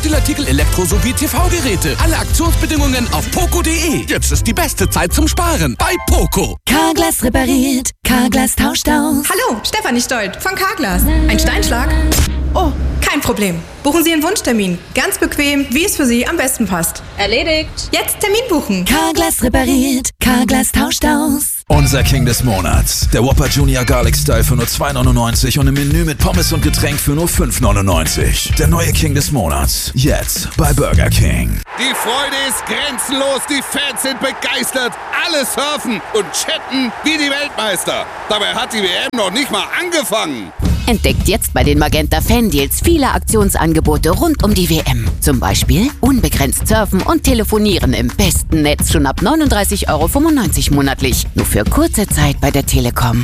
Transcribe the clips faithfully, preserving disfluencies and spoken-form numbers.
Sportartikel, Elektro- sowie T V-Geräte. Alle Aktionsbedingungen auf poco punkt de. Jetzt ist die beste Zeit zum Sparen bei Poco. Carglass repariert, Carglass tauscht aus. Hallo, Stefanie Stolt von Carglass. Ein Steinschlag? Oh, kein Problem. Buchen Sie Ihren Wunschtermin. Ganz bequem, wie es für Sie am besten passt. Erledigt. Jetzt Termin buchen. Carglass repariert, Carglass tauscht aus. Unser King des Monats. Der Whopper Junior Garlic Style für nur zwei neunundneunzig und im Menü mit Pommes und Getränk für nur fünf neunundneunzig. Der neue King des Monats. Jetzt bei Burger King. Die Freude ist grenzenlos. Die Fans sind begeistert. Alle surfen und chatten wie die Weltmeister. Dabei hat die W M noch nicht mal angefangen. Entdeckt jetzt bei den Magenta Fan-Deals viele Aktionsangebote rund um die W M. Zum Beispiel unbegrenzt surfen und telefonieren im besten Netz schon ab neununddreißig Euro fünfundneunzig monatlich. Nur für kurze Zeit bei der Telekom.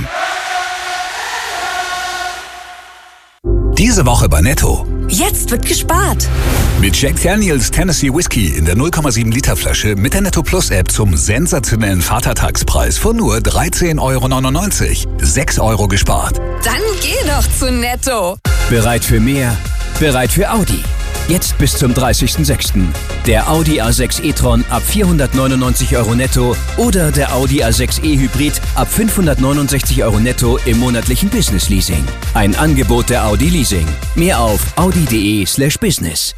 Diese Woche bei Netto. Jetzt wird gespart. Mit Jack Daniels Tennessee Whiskey in der null Komma sieben Liter Flasche mit der Netto Plus App zum sensationellen Vatertagspreis von nur dreizehn Euro neunundneunzig. sechs Euro gespart. Dann geh doch zu Netto. Bereit für mehr? Bereit für Audi. Jetzt bis zum dreißigsten sechsten Der Audi A sechs e-tron ab vierhundertneunundneunzig Euro netto oder der Audi A sechs e Hybrid ab fünfhundertneunundsechzig Euro netto im monatlichen Business Leasing. Ein Angebot der Audi Leasing. Mehr auf audi punkt de slash business.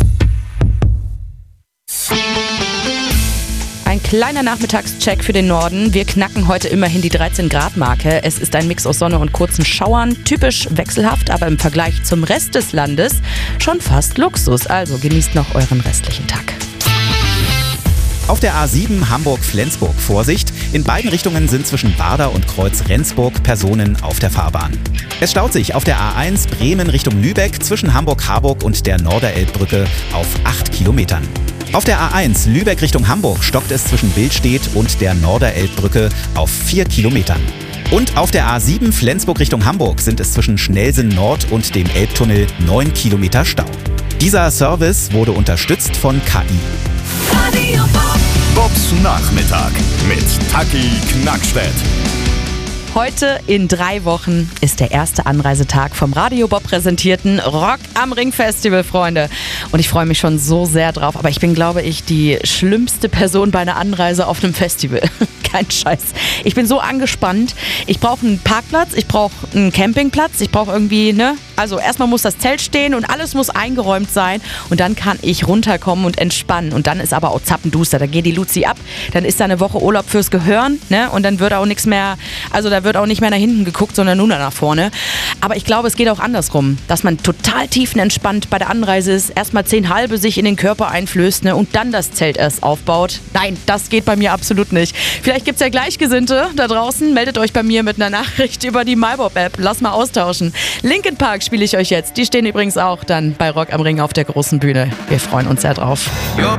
Ein kleiner Nachmittagscheck für den Norden. Wir knacken heute immerhin die dreizehn Grad Marke. Es ist ein Mix aus Sonne und kurzen Schauern. Typisch wechselhaft, aber im Vergleich zum Rest des Landes schon fast Luxus. Also genießt noch euren restlichen Tag. Auf der A sieben Hamburg-Flensburg Vorsicht. In beiden Richtungen sind zwischen Bader und Kreuz Rendsburg Personen auf der Fahrbahn. Es staut sich auf der A eins Bremen Richtung Lübeck zwischen Hamburg-Harburg und der Norderelbbrücke auf acht Kilometern. Auf der A eins Lübeck Richtung Hamburg stockt es zwischen Billstedt und der Norderelbbrücke auf vier Kilometern. Und auf der A sieben Flensburg Richtung Hamburg sind es zwischen Schnelsen Nord und dem Elbtunnel neun Kilometer Stau. Dieser Service wurde unterstützt von K I. Radio Bob. Bobs Nachmittag mit Taki Knackstedt. Heute in drei Wochen ist der erste Anreisetag vom Radio Bob präsentierten Rock am Ring Festival, Freunde. Und ich freue mich schon so sehr drauf. Aber ich bin, glaube ich, die schlimmste Person bei einer Anreise auf einem Festival. Kein Scheiß. Ich bin so angespannt. Ich brauche einen Parkplatz, ich brauche einen Campingplatz, ich brauche irgendwie, ne? Also erstmal muss das Zelt stehen und alles muss eingeräumt sein. Und dann kann ich runterkommen und entspannen. Und dann ist aber auch zappenduster. Da geht die Luzi ab. Dann ist da eine Woche Urlaub fürs Gehirn, ne? Und dann wird auch nichts mehr, also da wird auch nicht mehr nach hinten geguckt, sondern nur nach vorne. Aber ich glaube, es geht auch andersrum, dass man total tiefenentspannt bei der Anreise ist, erstmal zehn halbe sich in den Körper einflößt, ne, und dann das Zelt erst aufbaut. Nein, das geht bei mir absolut nicht. Vielleicht gibt es ja Gleichgesinnte da draußen. Meldet euch bei mir mit einer Nachricht über die MyBob-App. Lass mal austauschen. Linkin Park spiele ich euch jetzt. Die stehen übrigens auch dann bei Rock am Ring auf der großen Bühne. Wir freuen uns sehr drauf. Your